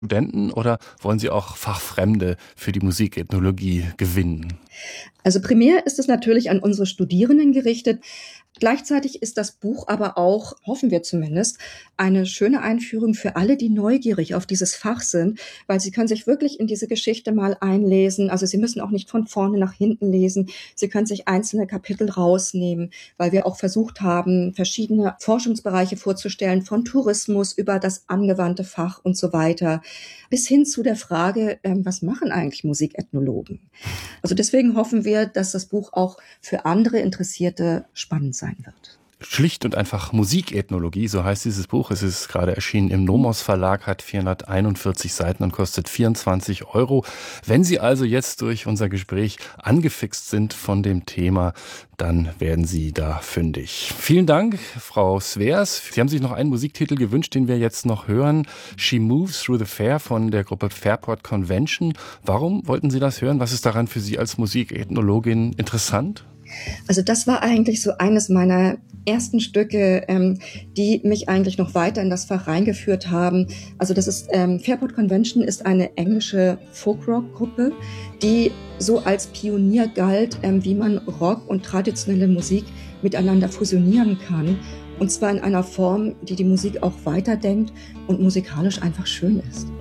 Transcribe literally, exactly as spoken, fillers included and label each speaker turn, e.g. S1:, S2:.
S1: Studenten oder wollen Sie auch Fachfremde für die Musikethnologie gewinnen?
S2: Also primär ist es natürlich an unsere Studierenden gerichtet. Gleichzeitig ist das Buch aber auch, hoffen wir zumindest, eine schöne Einführung für alle, die neugierig auf dieses Fach sind, weil sie können sich wirklich in diese Geschichte mal einlesen. Also sie müssen auch nicht von vorne nach hinten lesen. Sie können sich einzelne Kapitel rausnehmen, weil wir auch versucht haben, verschiedene Forschungsbereiche vorzustellen, von Tourismus über das angewandte Fach und so weiter, bis hin zu der Frage, was machen eigentlich Musikethnologen? Also deswegen hoffen wir, dass das Buch auch für andere Interessierte spannend sein wird.
S1: Schlicht und einfach Musikethnologie, so heißt dieses Buch. Es ist gerade erschienen im Nomos Verlag, hat vierhunderteinundvierzig Seiten und kostet vierundzwanzig Euro. Wenn Sie also jetzt durch unser Gespräch angefixt sind von dem Thema, dann werden Sie da fündig. Vielen Dank, Frau Swers. Sie haben sich noch einen Musiktitel gewünscht, den wir jetzt noch hören. She Moves Through the Fair von der Gruppe Fairport Convention. Warum wollten Sie das hören? Was ist daran für Sie als Musikethnologin interessant?
S2: Also das war eigentlich so eines meiner ersten Stücke, ähm, die mich eigentlich noch weiter in das Fach reingeführt haben. Also das ist ähm, Fairport Convention ist eine englische Folk-Rock-Gruppe, die so als Pionier galt, ähm, wie man Rock und traditionelle Musik miteinander fusionieren kann. Und zwar in einer Form, die die Musik auch weiterdenkt und musikalisch einfach schön ist.